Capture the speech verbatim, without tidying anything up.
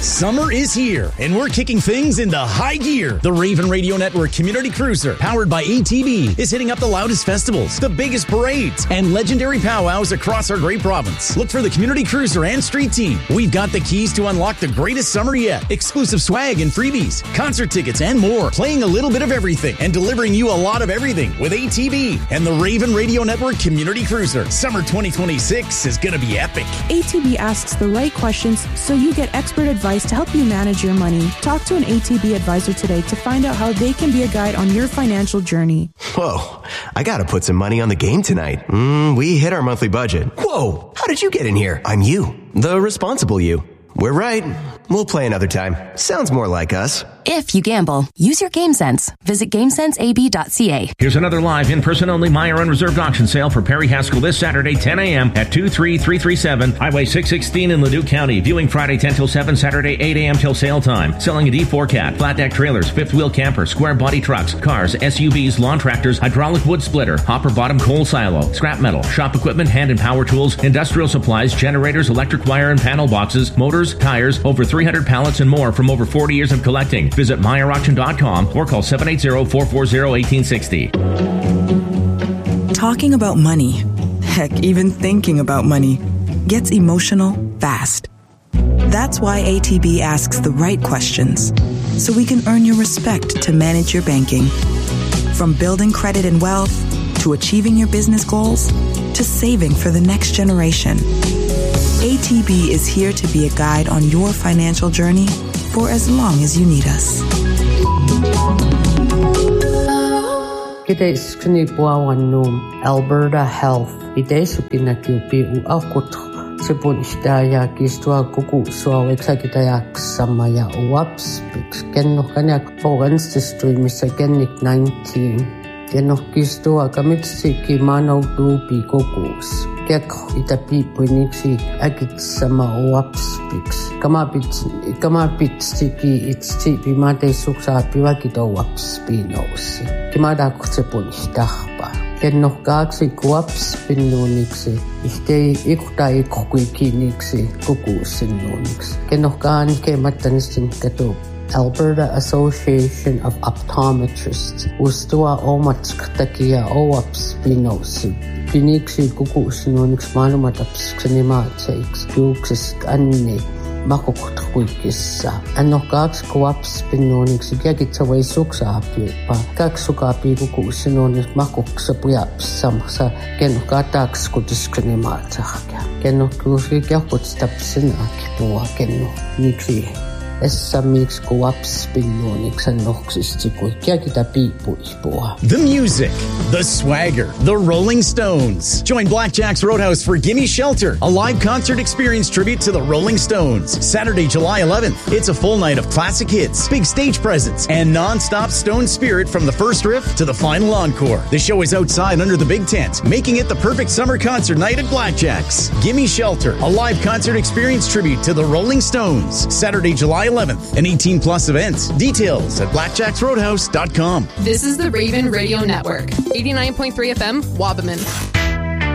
Summer is here, and we're kicking things into high gear. The Raven Radio Network Community Cruiser, powered by A T B, is hitting up the loudest festivals, the biggest parades, and legendary powwows across our great province. Look for the Community Cruiser and Street Team. We've got the keys to unlock the greatest summer yet. Exclusive swag and freebies, concert tickets, and more. Playing a little bit of everything and delivering you a lot of everything with A T B and the Raven Radio Network Community Cruiser. Summer twenty twenty-six is going to be epic. A T B asks the right questions so you get expert advice to help you manage your money. Talk to an A T B advisor today to find out how they can be a guide on your financial journey. Whoa, I gotta put some money on the game tonight. Mm, we hit our monthly budget. Whoa, how did you get in here? I'm you, the responsible you. We're right. We'll play another time. Sounds more like us. If you gamble, use your game sense. Visit game sense a b dot c a. Here's another live in-person only Meyer Unreserved auction sale for Perry Haskell this Saturday, ten a.m. at two three three three seven Highway six sixteen in Leduc County. Viewing Friday ten till seven, Saturday eight a.m. till sale time. Selling a D four Cat, flat deck trailers, fifth wheel camper, square body trucks, cars, S U Vs, lawn tractors, hydraulic wood splitter, hopper bottom coal silo, scrap metal, shop equipment, hand and power tools, industrial supplies, generators, electric wire and panel boxes, motors, tires, over three hundred pallets and more from over forty years of collecting. Visit Meyer Auction dot com or call seven eight zero, four four zero, one eight six zero. Talking about money, heck, even thinking about money, gets emotional fast. That's why A T B asks the right questions, so we can earn your respect to manage your banking. From building credit and wealth, to achieving your business goals, to saving for the next generation. A T B is here to be a guide on your financial journey for as long as you need us. Kita iskuni buawanum Alberta Health. Ide supina kiupi u akut sepun isdaya kistua kuku suawe sakitaya samaya uaps pix kenno kanyak organs distri misagenik nineteen. Kenno kistua kamitsi ki mano dupi kukus. Kek itapi puniksi agit sama uaps pix. Kamapit kamapit stiki itsti bimate suksa piwakito uaps pinosi. Kimada kutsepun isdahpa. Kenno kaksi kuaps pinnuniksi. Ihtei ikuta ikukikiniksi kukusinnuniksi. Kenno kaan kemattanistin katu. Alberta Association of Optometrists ustua omatsktakia oaps pinosi. Piniksi kukusinnuniksi maailmataps ksenimaatseiksi juuksis anni makukutkuikissa. Anno kaksi kuaps pinnuniksi kiakitsavai suksaapiupa. Kaksi sukaapi kukusinnuniksi makuksapujaps samassa kenno kataks kutisksenimaatsakia. Kenno kuuski kiakutstapsina kipua kenno niksi. The music, the swagger, the Rolling Stones. Join Blackjack's Roadhouse for Gimme Shelter, a live concert experience tribute to the Rolling Stones. Saturday, July eleventh. It's a full night of classic hits, big stage presence, and non-stop Stone spirit from the first riff to the final encore. The show is outside under the big tent, making it the perfect summer concert night at Blackjack's. Gimme Shelter, a live concert experience tribute to the Rolling Stones. Saturday, July eleventh, an eighteen plus event. Details at blackjacks roadhouse dot com. This is the Raven Radio Network, eighty-nine point three F M, Wabaman.